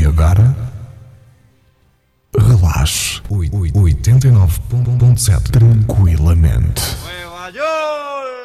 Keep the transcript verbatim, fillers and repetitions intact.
agora, relaxe. oitenta e nove ponto sete tranquilamente.